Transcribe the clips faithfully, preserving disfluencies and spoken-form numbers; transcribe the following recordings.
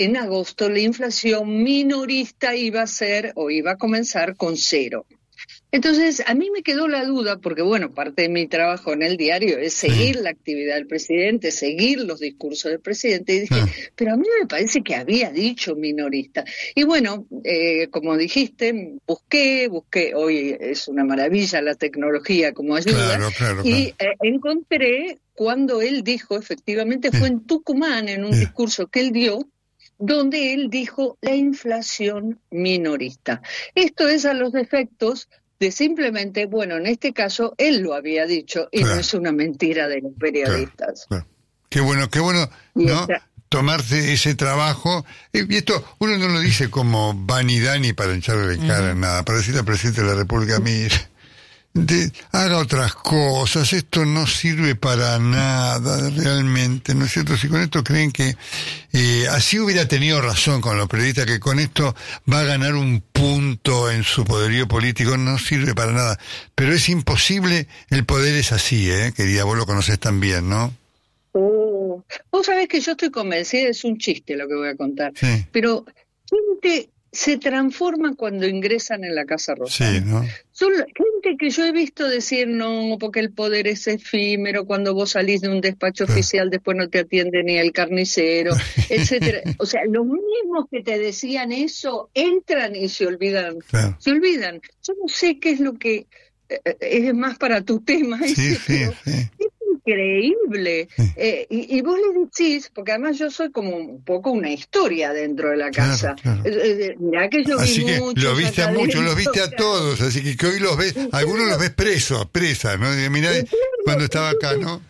en agosto la inflación minorista iba a ser o iba a comenzar con cero. Entonces, a mí me quedó la duda, porque bueno, parte de mi trabajo en el diario es seguir sí. la actividad del presidente, seguir los discursos del presidente, y dije, ah. pero a mí me parece que había dicho minorista. Y bueno, eh, como dijiste, busqué, busqué, hoy es una maravilla la tecnología como ayuda, claro, claro, y claro. Eh, encontré cuando él dijo, efectivamente fue en Tucumán, en un sí. discurso que él dio, donde él dijo la inflación minorista. Esto es a los efectos de simplemente, bueno, en este caso él lo había dicho y claro. no es una mentira de los periodistas. Claro, claro. Qué bueno, qué bueno, ¿no? Esta... Tomarse ese trabajo, y esto uno no lo dice como vanidad ni para echarle en cara, uh-huh. nada, para decirle al presidente de la República, mire, de, haga otras cosas, esto no sirve para nada realmente, ¿no es cierto? Si con esto creen que eh, así hubiera tenido razón con los periodistas, que con esto va a ganar un punto en su poderío político, no sirve para nada. Pero es imposible, el poder es así, ¿eh? Querida, vos lo conocés también, ¿no? Oh, vos sabés que yo estoy convencida, es un chiste lo que voy a contar, sí. pero gente se transforma cuando ingresan en la Casa Rosada. Sí, ¿no? Son gente que yo he visto decir no, porque el poder es efímero, cuando vos salís de un despacho claro. oficial después no te atiende ni el carnicero, etcétera. O sea, los mismos que te decían eso entran y se olvidan. Claro. Se olvidan. Yo no sé qué es lo que eh, es más para tu tema. Sí, ese, sí, pero sí. Es increíble. Sí. Eh, y, y vos le decís, porque además yo soy como un poco una historia dentro de la casa. Claro, claro. Eh, eh, mirá que yo así vi que muchos lo viste a muchos, los viste a claro. todos, así que, que hoy los ves, algunos los ves presos, presas, ¿no? Mirá, claro, cuando estaba acá, ¿no?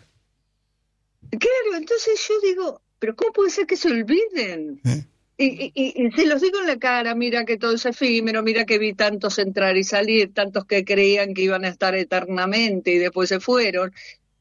Claro, entonces yo digo, pero ¿cómo puede ser que se olviden? ¿Eh? Y, y, y, y se los digo en la cara, mira que todo es efímero, mira que vi tantos entrar y salir, tantos que creían que iban a estar eternamente y después se fueron.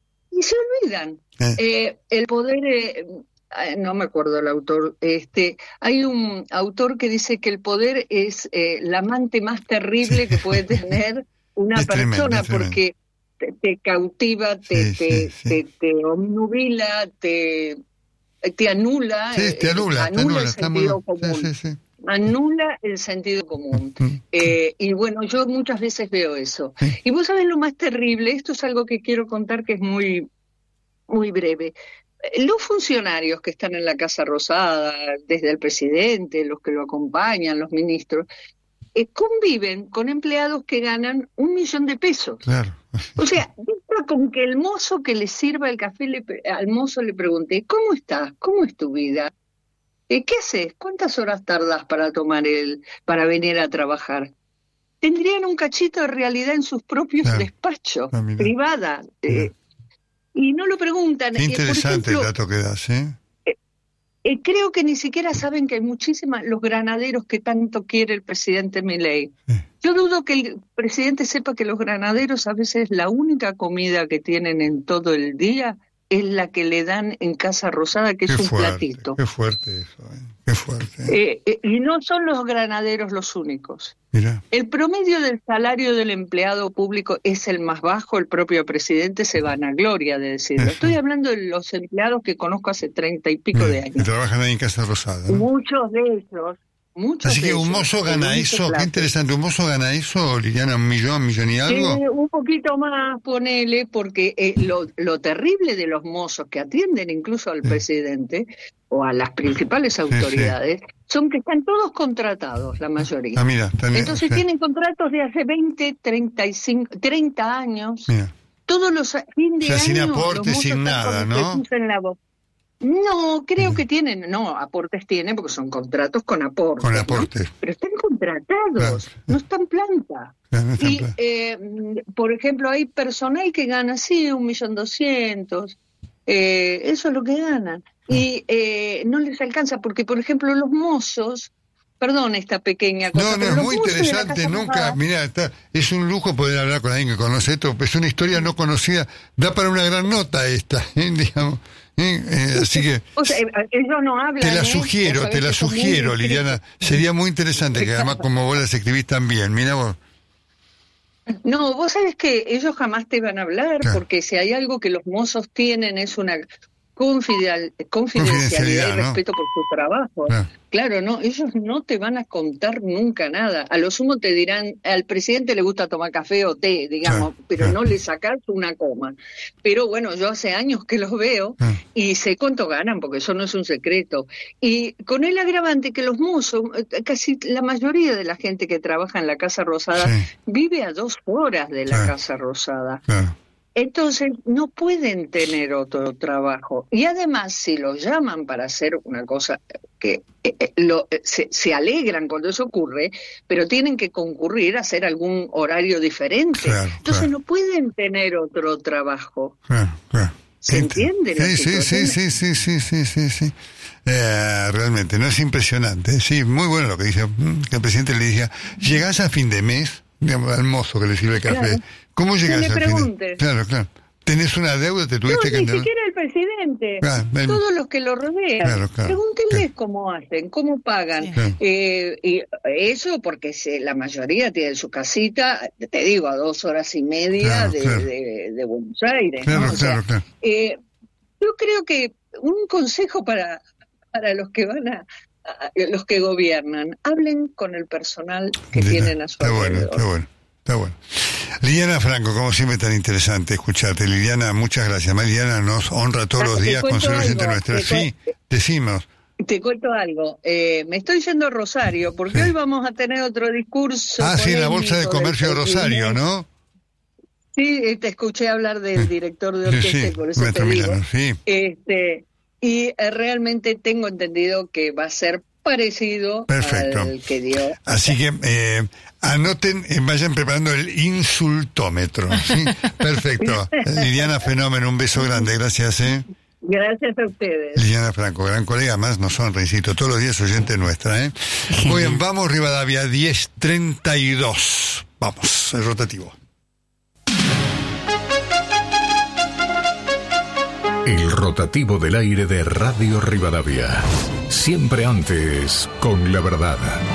Y se olvidan. ¿Eh? Eh, el poder, eh, no me acuerdo el autor, este, hay un autor que dice que el poder es eh, la amante más terrible que puede tener una es persona, tremendo, porque te, te cautiva, te, sí, te, sí, sí. te, te obnubila, te, te anula, sí, te anula, eh, anula, te anula el sentido muy... común. Sí, sí, sí. Anula el sentido común. Eh, y bueno, yo muchas veces veo eso. Sí. Y vos sabés lo más terrible, esto es algo que quiero contar que es muy, muy breve. Los funcionarios que están en la Casa Rosada, desde el presidente, los que lo acompañan, los ministros, eh, conviven con empleados que ganan un millón de pesos. Claro. O sea, con que el mozo que le sirva el café, le, al mozo le pregunte, ¿cómo estás? ¿Cómo es tu vida? ¿Qué haces? ¿Cuántas horas tardás para tomar el, para venir a trabajar? Tendrían un cachito de realidad en sus propios claro. despachos, ah, privada, eh, y no lo preguntan. Qué interesante eh, por ejemplo, el dato que das, ¿eh? Eh, eh, Creo que ni siquiera saben que hay muchísimas, los granaderos que tanto quiere el presidente Milei. Sí. Yo dudo que el presidente sepa que los granaderos a veces la única comida que tienen en todo el día es la que le dan en Casa Rosada, que qué es un fuerte, platito. Qué fuerte eso, ¿eh? Qué fuerte. Eh, eh, y no son los granaderos los únicos. Mirá. El promedio del salario del empleado público es el más bajo, el propio presidente se vanagloria de decirlo. Eso. Estoy hablando de los empleados que conozco hace treinta y pico Mirá, de años. Que trabajan ahí en Casa Rosada, ¿no? Muchos de ellos. Muchos Así de que un ellos, mozo gana eso, qué interesante, un mozo gana eso, Liliana, un millón, un millón y algo. Sí, un poquito más, ponele, porque eh, lo, lo terrible de los mozos que atienden incluso al sí. presidente o a las principales autoridades sí, sí. son que están todos contratados, la mayoría. Ah, mira, también, Entonces sí. tienen contratos de hace veinte, treinta y cinco, treinta años, mira. Todos los fin de o sea, año, sin aporte, sin nada, ¿no? En la voz. No, creo que tienen, no, aportes tienen porque son contratos con aportes. Con aportes. ¿no? Pero están contratados, claro. no están planta. Claro, no están y, planta. Eh, por ejemplo, hay personal que gana, sí, un millón doscientos, eh, eso es lo que ganan. Ah. Y eh, no les alcanza porque, por ejemplo, los mozos, perdón esta pequeña cosa. No, no, es muy interesante, nunca, mira, está, es un lujo poder hablar con alguien que conoce esto, es una historia no conocida, da para una gran nota esta, ¿eh? digamos. ¿Eh? Eh, así que o sea, ellos no hablan, te la ¿eh? sugiero, te la sugiero, Liliana, sería muy interesante que además como vos las escribís tan bien, mira vos. No, vos sabés que ellos jamás te van a hablar, claro. porque si hay algo que los mozos tienen es una confidencial, confidencialidad y ¿no? respeto por su trabajo. Claro. Claro, no, ellos no te van a contar nunca nada. A lo sumo te dirán, al presidente le gusta tomar café o té, digamos, Claro, pero claro. no le sacás una coma. Pero bueno, yo hace años que los veo Claro. y sé cuánto ganan, porque eso no es un secreto. Y con el agravante que los mozos, casi la mayoría de la gente que trabaja en la Casa Rosada, Sí. vive a dos horas de la Claro. Casa Rosada. Claro. Entonces no pueden tener otro trabajo. Y además, si los llaman para hacer una cosa que eh, eh, lo, eh, se, se alegran cuando eso ocurre, pero tienen que concurrir a hacer algún horario diferente. Claro, Entonces claro. no pueden tener otro trabajo. Claro, claro. ¿Se Ent- entiende la Sí, sí, sí, situación? sí, sí, sí, sí, sí, sí. Eh, realmente, no es impresionante. Sí, muy bueno lo que dice, mm, que el presidente le diga, llegás a fin de mes, digamos, al mozo que le sirve el café. Claro. ¿Cómo Que llegas le al fin de pregunte. Claro, claro. ¿Tenés una deuda? ¿Te No, tuviste que ni endeudar? siquiera el presidente, Ah, el- todos los que lo rodean. Claro, claro. Pregúntenles Claro. cómo hacen, cómo pagan. Sí. Claro. Eh, y eso porque se, la mayoría tiene su casita, te digo, a dos horas y media Claro, de, claro. de- de Buenos Aires. Claro, ¿no? O sea, claro, claro. eh, yo creo que un consejo para, para los que van a, a- los que gobiernan, hablen con el personal que Mira, tienen a su Está bueno, alrededor. está bueno, está bueno. Liliana Franco, como siempre, tan interesante escucharte. Liliana, muchas gracias. Más Liliana nos honra todos Ah, los te días con cuento ser oyente algo, nuestra. te Sí, decimos. Te cuento algo, eh, me estoy yendo a Rosario, porque Sí. hoy vamos a tener otro discurso. Ah, sí, la Bolsa de polémico del Comercio de Rosario, presidente. ¿no? Sí, eh, te escuché hablar del director de orquesta, Sí, y por eso Maestro te digo. Milano, sí. Este, y eh, realmente tengo entendido que va a ser parecido Perfecto. al que dio. Así que eh, anoten, eh, vayan preparando el insultómetro. ¿sí? Perfecto. Liliana, fenómeno, un beso grande, gracias. ¿eh? Gracias a ustedes. Liliana Franco, gran colega, más nos honra, insisto, todos los días oyente nuestra. ¿eh? Muy bien, vamos Rivadavia, diez treinta y dos. Vamos, el rotativo. El rotativo del aire de Radio Rivadavia. Siempre antes, con la verdad.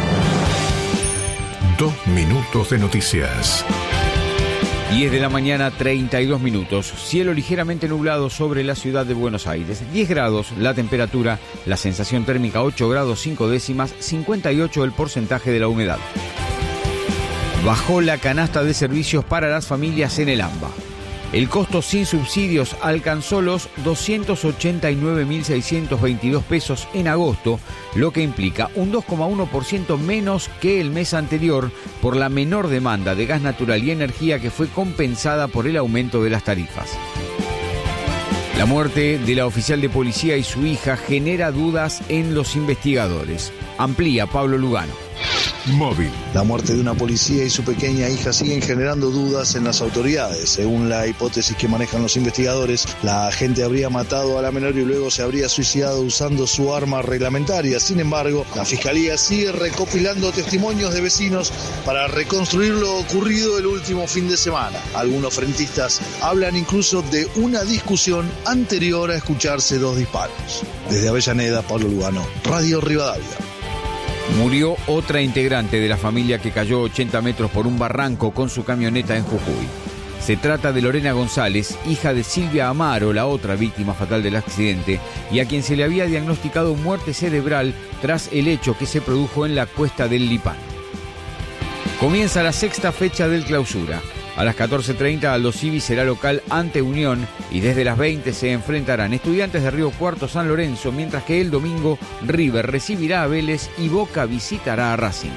Dos minutos de noticias. diez de la mañana, treinta y dos minutos. Cielo ligeramente nublado sobre la ciudad de Buenos Aires. diez grados la temperatura, la sensación térmica ocho grados cinco décimas, cincuenta y ocho el porcentaje de la humedad. Bajó la canasta de servicios para las familias en el AMBA. El costo sin subsidios alcanzó los doscientos ochenta y nueve mil seiscientos veintidós pesos en agosto, lo que implica un dos coma uno por ciento menos que el mes anterior por la menor demanda de gas natural y energía que fue compensada por el aumento de las tarifas. La muerte de la oficial de policía y su hija genera dudas en los investigadores. Amplía Pablo Lugano. Móvil. La muerte de una policía y su pequeña hija siguen generando dudas en las autoridades. Según la hipótesis que manejan los investigadores, la agente habría matado a la menor y luego se habría suicidado usando su arma reglamentaria. Sin embargo, la fiscalía sigue recopilando testimonios de vecinos para reconstruir lo ocurrido el último fin de semana. Algunos frentistas hablan incluso de una discusión anterior a escucharse dos disparos. Desde Avellaneda, Pablo Lugano, Radio Rivadavia. Murió otra integrante de la familia que cayó ochenta metros por un barranco con su camioneta en Jujuy. Se trata de Lorena González, hija de Silvia Amaro, la otra víctima fatal del accidente, y a quien se le había diagnosticado muerte cerebral tras el hecho que se produjo en la cuesta del Lipán. Comienza la sexta fecha del Clausura. A las catorce treinta Aldo Civi será local ante Unión y desde las veinte se enfrentarán Estudiantes de Río Cuarto San Lorenzo, mientras que el domingo River recibirá a Vélez y Boca visitará a Racing.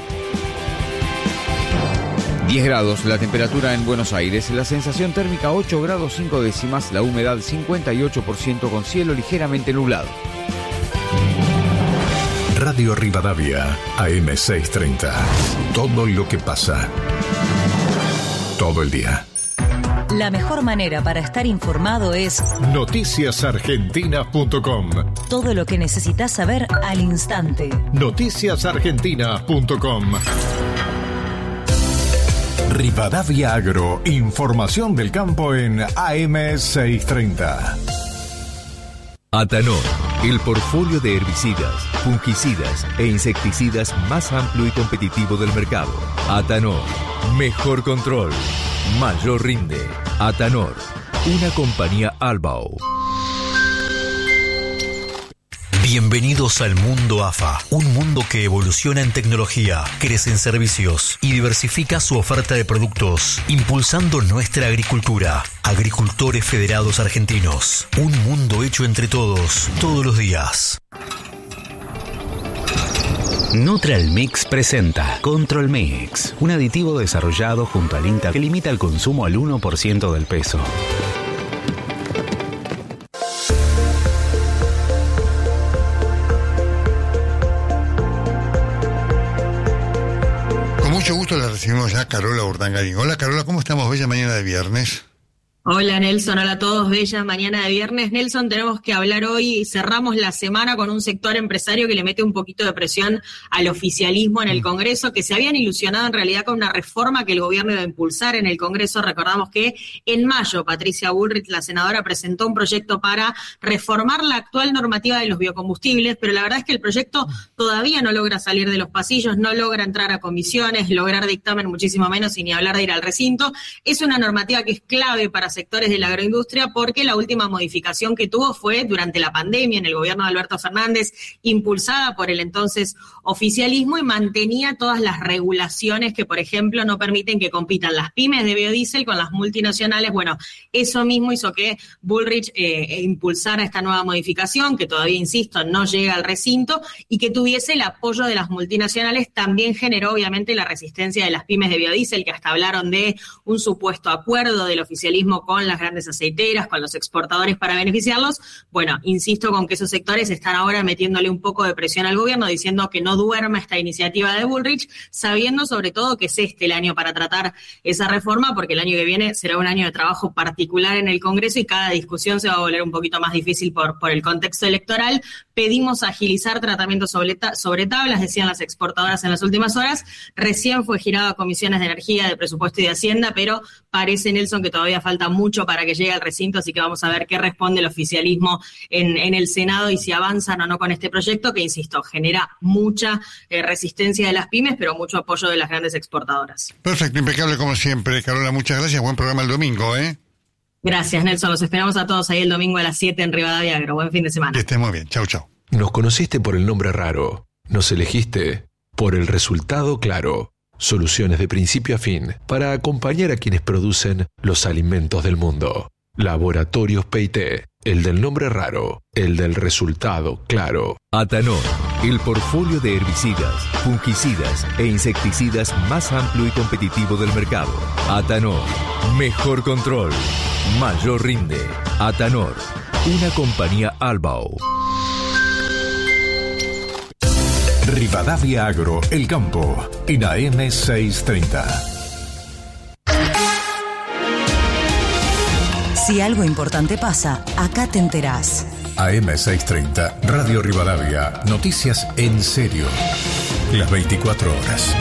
diez grados la temperatura en Buenos Aires, la sensación térmica ocho grados cinco décimas, la humedad cincuenta y ocho por ciento con cielo ligeramente nublado. Radio Rivadavia, A M seiscientos treinta. Todo lo que pasa. Todo el día. La mejor manera para estar informado es noticias argentinas punto com. todo lo que necesitas saber al instante. noticias argentinas punto com. Rivadavia Agro, información del campo en A M seiscientos treinta. Atanor, el portfolio de herbicidas, fungicidas e insecticidas más amplio y competitivo del mercado. Atanor, mejor control, mayor rinde. Atanor, una compañía Albao. Bienvenidos al mundo A F A, un mundo que evoluciona en tecnología, crece en servicios y diversifica su oferta de productos, impulsando nuestra agricultura. Agricultores Federados Argentinos, un mundo hecho entre todos, todos los días. Neutral Mix presenta Control Mix, un aditivo desarrollado junto al INTA que limita el consumo al uno por ciento del peso. Mucho gusto, la recibimos ya Carola Urdangarín. Hola Carola, ¿cómo estamos? Bella mañana de viernes. Hola Nelson, hola a todos, bella mañana de viernes. Nelson, tenemos que hablar hoy, cerramos la semana con un sector empresario que le mete un poquito de presión al oficialismo en el Congreso, que se habían ilusionado en realidad con una reforma que el gobierno iba a impulsar en el Congreso. Recordamos que en mayo Patricia Bullrich, la senadora, presentó un proyecto para reformar la actual normativa de los biocombustibles, pero la verdad es que el proyecto todavía no logra salir de los pasillos, no logra entrar a comisiones, lograr dictamen muchísimo menos y ni hablar de ir al recinto. Es una normativa que es clave para sectores de la agroindustria porque la última modificación que tuvo fue durante la pandemia en el gobierno de Alberto Fernández, impulsada por el entonces oficialismo, y mantenía todas las regulaciones que, por ejemplo, no permiten que compitan las pymes de biodiesel con las multinacionales. Bueno, eso mismo hizo que Bullrich eh, impulsara esta nueva modificación, que todavía, insisto, no llega al recinto, y que tuviese el apoyo de las multinacionales. También generó, obviamente, la resistencia de las pymes de biodiesel, que hasta hablaron de un supuesto acuerdo del oficialismo con las grandes aceiteras, con los exportadores para beneficiarlos. Bueno, insisto con que esos sectores están ahora metiéndole un poco de presión al gobierno, diciendo que no duerma esta iniciativa de Bullrich, sabiendo sobre todo que es este el año para tratar esa reforma, porque el año que viene será un año de trabajo particular en el Congreso y cada discusión se va a volver un poquito más difícil por, por el contexto electoral. Pedimos agilizar tratamientos sobre, ta- sobre tablas, decían las exportadoras en las últimas horas. Recién fue girado a comisiones de energía, de presupuesto y de hacienda, pero parece, Nelson, que todavía falta mucho para que llegue al recinto, así que vamos a ver qué responde el oficialismo en, en el Senado y si avanzan o no con este proyecto, que, insisto, genera mucha eh, resistencia de las pymes, pero mucho apoyo de las grandes exportadoras. Perfecto, impecable como siempre. Carola, muchas gracias. Buen programa el domingo, ¿eh? Gracias, Nelson. Los esperamos a todos ahí el domingo a las siete en Rivadavia Agro. Buen fin de semana. Que estés muy bien. Chau, chau. Nos conociste por el nombre raro. Nos elegiste por el resultado claro. Soluciones de principio a fin para acompañar a quienes producen los alimentos del mundo. Laboratorios P I T, el del nombre raro, el del resultado claro. Atanor, el portfolio de herbicidas, fungicidas e insecticidas más amplio y competitivo del mercado. Atanor, mejor control, mayor rinde. Atanor, una compañía Albao. Rivadavia Agro, el campo, en A M seiscientos treinta. Si algo importante pasa, acá te enterás. A M seiscientos treinta, Radio Rivadavia, noticias en serio, las veinticuatro horas.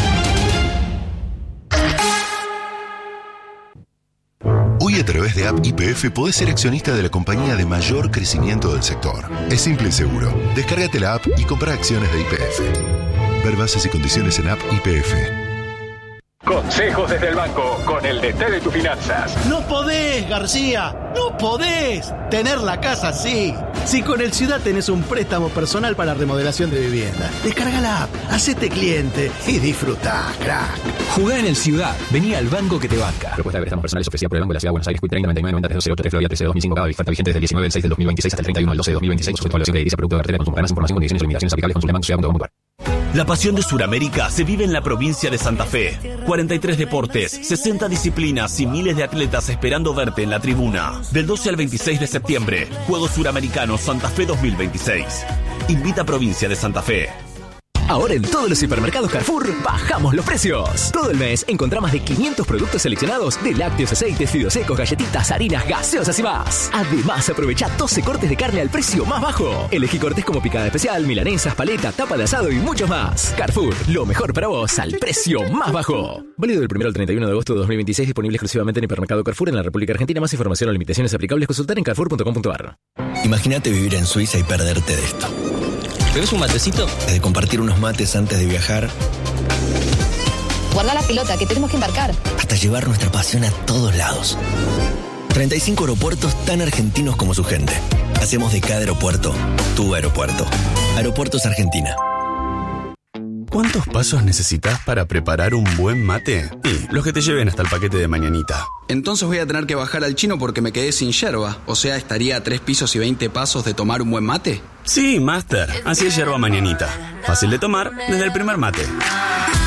Hoy a través de App Y P F podés ser accionista de la compañía de mayor crecimiento del sector. Es simple y seguro. Descárgate la app y compra acciones de Y P F. Ver bases y condiciones en App Y P F. Consejos desde el banco con el D T de tus finanzas. No podés, García, no podés tener la casa así. Si con el Ciudad tenés un préstamo personal para remodelación de vivienda, descarga la app, hacete cliente y disfrutá, crack. Jugá en el Ciudad, vení al banco que te banca. Propuesta de préstamos personales ofrecida por el Banco de la Ciudad de Buenos Aires, treinta noventa y nueve noventa tres cero ocho tres Florida trece dos mil cinco, cada oferta vigente desde el diecinueve del seis del dos mil veintiséis hasta el treinta y uno del doce del dos mil veintiséis, sujeto a evaluación crediticia, producto de cartera, consumo, ganas, información, condiciones y limitaciones aplicables, consulta banco ciudad punto com punto ar. La pasión de Sudamérica se vive en la provincia de Santa Fe. cuarenta y tres deportes, sesenta disciplinas y miles de atletas esperando verte en la tribuna. Del doce al veintiséis de septiembre, Juegos Suramericanos Santa Fe dos mil veintiséis. Invita a Provincia de Santa Fe. Ahora en todos los hipermercados Carrefour bajamos los precios. Todo el mes encontrá más de quinientos productos seleccionados de lácteos, aceites, fideos secos, galletitas, harinas, gaseosas y más. Además, aprovecha doce cortes de carne al precio más bajo. Elegí cortes como picada especial, milanesas, paleta, tapa de asado y muchos más. Carrefour, lo mejor para vos al precio más bajo. Válido del primero al treinta y uno de agosto de dos mil veintiséis, disponible exclusivamente en hipermercado Carrefour en la República Argentina. Más información o limitaciones aplicables consultar en carrefour punto com punto ar. Imagínate vivir en Suiza y perderte de esto. ¿Tenés un matecito? De compartir unos mates antes de viajar. Guarda la pelota, que tenemos que embarcar. Hasta llevar nuestra pasión a todos lados. treinta y cinco aeropuertos tan argentinos como su gente. Hacemos de cada aeropuerto tu aeropuerto. Aeropuertos Argentina. ¿Cuántos pasos necesitas para preparar un buen mate? Y los que te lleven hasta el paquete de mañanita. Entonces voy a tener que bajar al chino porque me quedé sin yerba. O sea, ¿estaría a tres pisos y veinte pasos de tomar un buen mate? Sí, Master. Así es yerba mañanita. Fácil de tomar desde el primer mate.